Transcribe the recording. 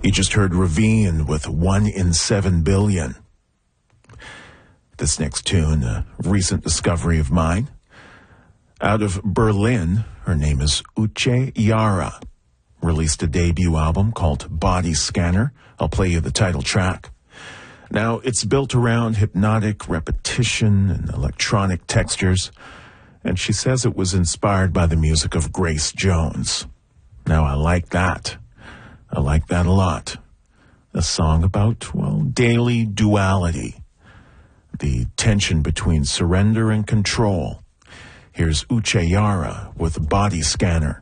You just heard Ravine with 1 in 7 billion. This next tune, a recent discovery of mine. Out of Berlin, her name is Uche Yara. Released a debut album called Body Scanner. I'll play you the title track. Now, it's built around hypnotic repetition and electronic textures, and she says it was inspired by the music of Grace Jones. Now, I like that. I like that a lot. A song about, well, daily duality. The tension between surrender and control. Here's Uche Yara with Body Scanner.